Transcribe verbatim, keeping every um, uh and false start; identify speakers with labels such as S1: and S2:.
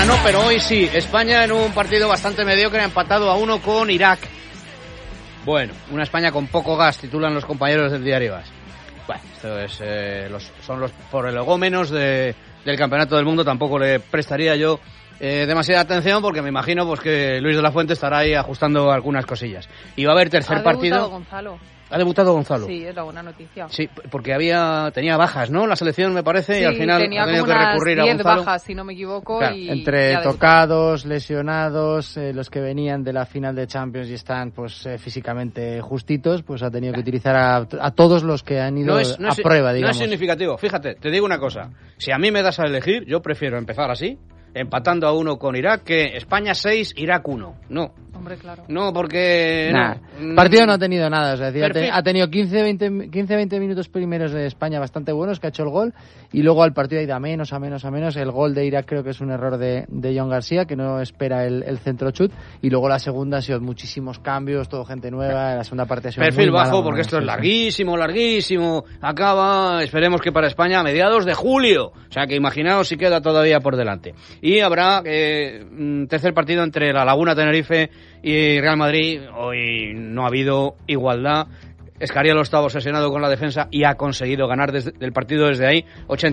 S1: no, pero hoy sí. España en un partido bastante mediocre ha empatado a uno con Irak. Bueno, una España con poco gas, titulan los compañeros del diario As. Bueno, esto es, eh, los, son los prolegómenos de, del Campeonato del Mundo. Tampoco le prestaría yo eh, demasiada atención porque me imagino pues que Luis de la Fuente estará ahí ajustando algunas cosillas. Y va a haber tercer
S2: ha
S1: partido.
S2: Gonzalo.
S1: Ha debutado Gonzalo.
S2: Sí, es la buena noticia.
S1: Sí, porque había tenía bajas, ¿no? La selección, me parece,
S2: sí,
S1: y al final
S2: tenía
S1: ha tenido
S2: como
S1: que recurrir a
S2: diez
S1: Gonzalo.
S2: bajas, si no me equivoco.
S1: Claro.
S2: Y
S3: entre tocados, lesionados, eh, los que venían de la final de Champions y están pues eh, físicamente justitos, pues ha tenido que utilizar a, a todos los que han ido
S1: no es, no
S3: a
S1: es,
S3: prueba, digamos.
S1: No es significativo. Fíjate, te digo una cosa. Si a mí me das a elegir, yo prefiero empezar así, empatando a uno con Irak, que España seis, Irak uno. No.
S2: Hombre, claro.
S1: No, porque...
S3: Nah,
S1: no.
S3: Partido no ha tenido nada, o sea,
S1: Perfil...
S3: ha tenido quince veinte minutos primeros de España bastante buenos, que ha hecho el gol, y luego al partido ha ido a menos, a menos, a menos. El gol de Irak creo que es un error de, de John García, que no espera el, el centro chut, y luego la segunda ha sido muchísimos cambios, todo gente nueva, la segunda parte ha sido
S1: Perfil
S3: muy
S1: bajo,
S3: mala,
S1: porque esto
S3: sí,
S1: es larguísimo, larguísimo, acaba, esperemos que para España a mediados de julio, o sea que imaginaos si queda todavía por delante. Y habrá eh, un tercer partido entre la Laguna Tenerife y Real Madrid. Hoy no ha habido igualdad. Escariolo estaba obsesionado con la defensa y ha conseguido ganar desde el partido desde ahí. ochenta